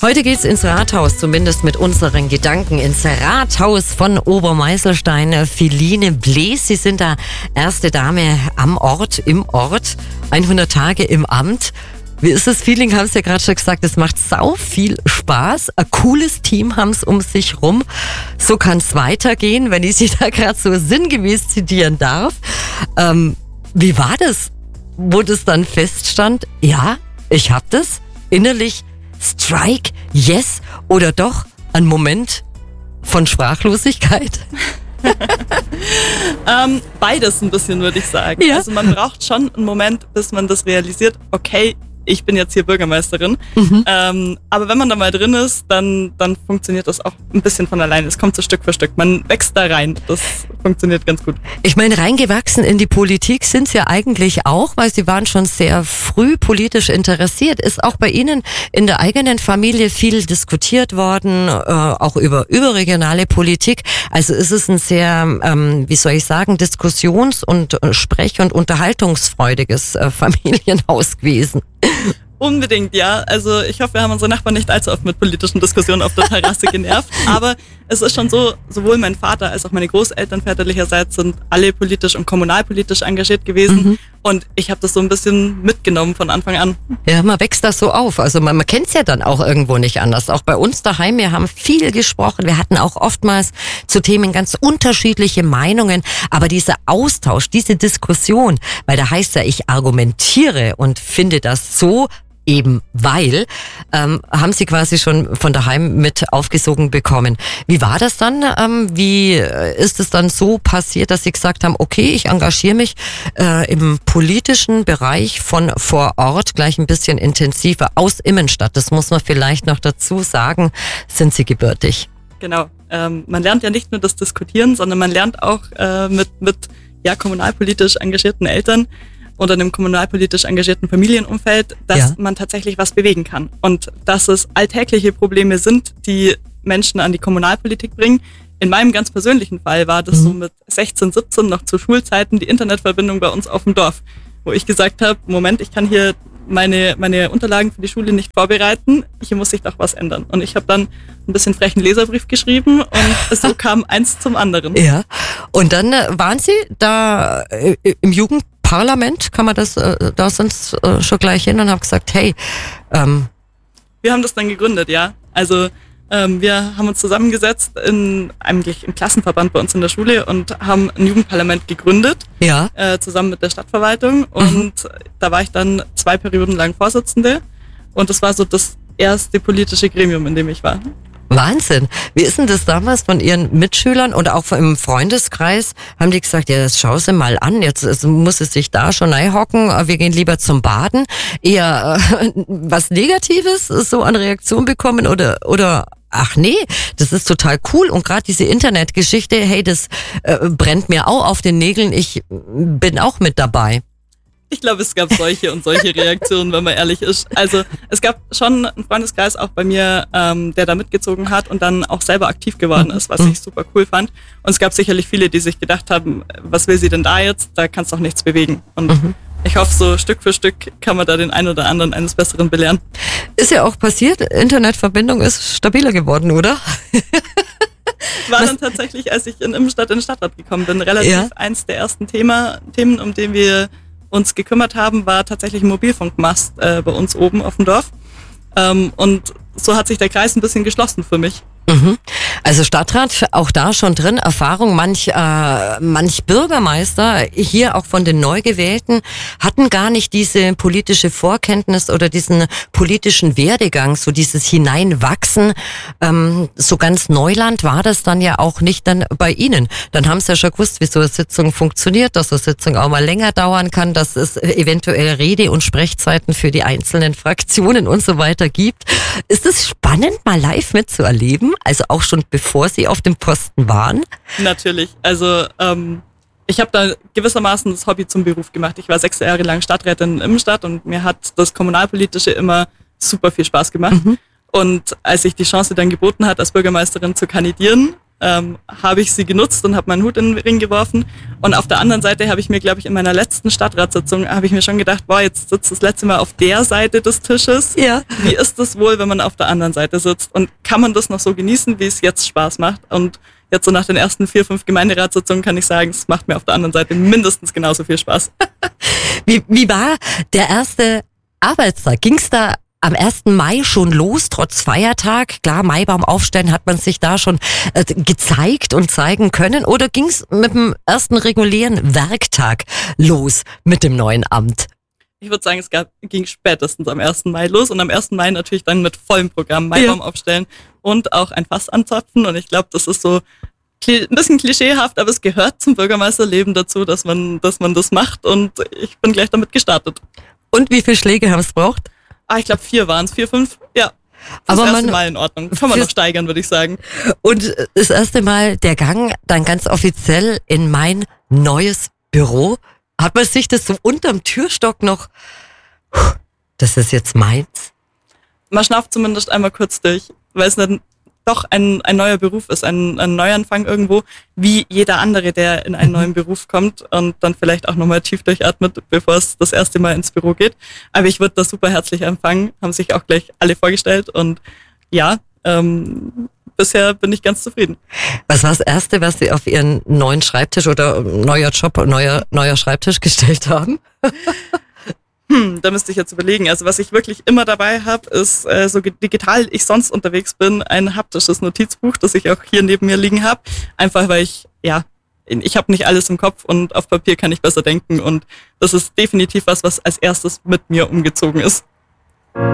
Heute geht's ins Rathaus, zumindest mit unseren Gedanken, ins Rathaus von Obermeißelstein. Philine Blees, Sie sind da erste Dame am Ort, im Ort, 100 Tage im Amt. Wie ist das Feeling? Haben Sie ja gerade schon gesagt, es macht sau viel Spaß. Ein cooles Team haben es um sich rum. So kann es weitergehen, wenn ich Sie da gerade so sinngemäß zitieren darf. Wie war das, wo das dann feststand? Ja, ich hab das innerlich. Strike, yes, oder doch ein Moment von Sprachlosigkeit? Beides ein bisschen, würde ich sagen. Ja. Also man braucht schon einen Moment, bis man das realisiert, okay, ich bin jetzt hier Bürgermeisterin. Aber wenn man da mal drin ist, dann funktioniert das auch ein bisschen von alleine. Es kommt so Stück für Stück. Man wächst da rein. Das funktioniert ganz gut. Ich meine, reingewachsen in die Politik sind Sie ja eigentlich auch, weil Sie waren schon sehr früh politisch interessiert. Ist auch bei Ihnen in der eigenen Familie viel diskutiert worden, auch über überregionale Politik. Also ist es ein sehr, wie soll ich sagen, diskussions- und sprech- und unterhaltungsfreudiges Familienhaus gewesen. Unbedingt, ja. Also ich hoffe, wir haben unsere Nachbarn nicht allzu oft mit politischen Diskussionen auf der Terrasse genervt. Aber es ist schon so, sowohl mein Vater als auch meine Großeltern väterlicherseits sind alle politisch und kommunalpolitisch engagiert gewesen. Und ich habe das so ein bisschen mitgenommen von Anfang an. Ja, man wächst das so auf. Also man kennt es ja dann auch irgendwo nicht anders. Auch bei uns daheim, wir haben viel gesprochen. Wir hatten auch oftmals zu Themen ganz unterschiedliche Meinungen. Aber dieser Austausch, diese Diskussion, weil da heißt ja, ich argumentiere und finde das so, eben weil, haben Sie quasi schon von daheim mit aufgesogen bekommen. Wie war das dann? Wie ist es dann so passiert, dass Sie gesagt haben, okay, ich engagiere mich im politischen Bereich von vor Ort gleich ein bisschen intensiver aus Immenstadt? Das muss man vielleicht noch dazu sagen. Sind Sie gebürtig? Genau. Man lernt ja nicht nur das Diskutieren, sondern man lernt auch mit kommunalpolitisch engagierten Eltern oder einem kommunalpolitisch engagierten Familienumfeld, dass man tatsächlich was bewegen kann. Und dass es alltägliche Probleme sind, die Menschen an die Kommunalpolitik bringen. In meinem ganz persönlichen Fall war das so mit 16, 17 noch zu Schulzeiten die Internetverbindung bei uns auf dem Dorf, wo ich gesagt habe, Moment, ich kann hier meine Unterlagen für die Schule nicht vorbereiten, hier muss sich doch was ändern. Und ich habe dann ein bisschen frechen Leserbrief geschrieben und so kam eins zum anderen. Ja, und dann waren Sie da im Jugendparlament, kann man das da sonst schon gleich hin und haben gesagt, hey. Wir haben das dann gegründet, ja. Also wir haben uns zusammengesetzt eigentlich im Klassenverband bei uns in der Schule und haben ein Jugendparlament gegründet, zusammen mit der Stadtverwaltung. Und da war ich dann 2 Perioden lang Vorsitzende und das war so das erste politische Gremium, in dem ich war. Wahnsinn. Wie ist denn das damals von Ihren Mitschülern und auch im Freundeskreis? Haben die gesagt, ja, das schau sie mal an, jetzt muss es sich da schon reinhocken, wir gehen lieber zum Baden. Eher was Negatives so an Reaktion bekommen oder ach nee, das ist total cool und gerade diese Internetgeschichte, hey, das brennt mir auch auf den Nägeln, ich bin auch mit dabei. Ich glaube, es gab solche und solche Reaktionen, wenn man ehrlich ist. Also es gab schon einen Freundeskreis auch bei mir, der da mitgezogen hat und dann auch selber aktiv geworden ist, was ich super cool fand. Und es gab sicherlich viele, die sich gedacht haben, was will sie denn da jetzt? Da kannst du doch nichts bewegen. Und ich hoffe, so Stück für Stück kann man da den einen oder anderen eines Besseren belehren. Ist ja auch passiert, Internetverbindung ist stabiler geworden, oder? War dann tatsächlich, als ich in Immenstadt in den Stadtrat gekommen bin, relativ eins der ersten Themen, um den wir uns gekümmert haben, war tatsächlich ein Mobilfunkmast bei uns oben auf dem Dorf. Und so hat sich der Kreis ein bisschen geschlossen für mich. Also Stadtrat, auch da schon drin, Erfahrung, manch Bürgermeister, hier auch von den Neugewählten, hatten gar nicht diese politische Vorkenntnis oder diesen politischen Werdegang, so dieses Hineinwachsen. So ganz Neuland war das dann ja auch nicht dann bei Ihnen. Dann haben Sie ja schon gewusst, wie so eine Sitzung funktioniert, dass eine Sitzung auch mal länger dauern kann, dass es eventuell Rede- und Sprechzeiten für die einzelnen Fraktionen und so weiter gibt. Ist es spannend, mal live mitzuerleben? Also auch schon bevor Sie auf dem Posten waren? Natürlich. Also ich habe da gewissermaßen das Hobby zum Beruf gemacht. Ich war 6 Jahre lang Stadträtin in Immenstadt und mir hat das Kommunalpolitische immer super viel Spaß gemacht. Und als sich die Chance dann geboten hat, als Bürgermeisterin zu kandidieren, habe ich sie genutzt und habe meinen Hut in den Ring geworfen. Und auf der anderen Seite habe ich mir, glaube ich, in meiner letzten Stadtratssitzung, habe ich mir schon gedacht, boah, jetzt sitzt das letzte Mal auf der Seite des Tisches. Ja. Wie ist das wohl, wenn man auf der anderen Seite sitzt? Und kann man das noch so genießen, wie es jetzt Spaß macht? Und jetzt so nach den ersten 4, 5 Gemeinderatssitzungen kann ich sagen, es macht mir auf der anderen Seite mindestens genauso viel Spaß. Wie war der erste Arbeitstag? Ging es da am 1. Mai schon los, trotz Feiertag? Klar, Maibaum aufstellen, hat man sich da schon gezeigt und zeigen können? Oder ging es mit dem ersten regulären Werktag los mit dem neuen Amt? Ich würde sagen, ging spätestens am 1. Mai los und am 1. Mai natürlich dann mit vollem Programm Maibaum aufstellen und auch ein Fass anzapfen. Und ich glaube, das ist so ein bisschen klischeehaft, aber es gehört zum Bürgermeisterleben dazu, dass man das macht, und ich bin gleich damit gestartet. Und wie viele Schläge haben es braucht? Ich glaube 4 waren es, 4, 5, ja. Das aber erste Mal in Ordnung. Kann man noch steigern, würde ich sagen. Und das erste Mal der Gang dann ganz offiziell in mein neues Büro. Hat man sich das so unterm Türstock noch, das ist jetzt meins? Man schnauft zumindest einmal kurz durch, weil es dann doch ein neuer Beruf ist, ein Neuanfang irgendwo, wie jeder andere, der in einen neuen Beruf kommt und dann vielleicht auch nochmal tief durchatmet, bevor es das erste Mal ins Büro geht. Aber ich wurde da super herzlich empfangen, haben sich auch gleich alle vorgestellt, und ja, bisher bin ich ganz zufrieden. Was war das Erste, was Sie auf Ihren neuen Schreibtisch oder neuer Job, neuer Schreibtisch gestellt haben? Da müsste ich jetzt überlegen. Also was ich wirklich immer dabei habe, ist, so digital ich sonst unterwegs bin, ein haptisches Notizbuch, das ich auch hier neben mir liegen habe. Einfach weil ich habe nicht alles im Kopf und auf Papier kann ich besser denken, und das ist definitiv was als erstes mit mir umgezogen ist.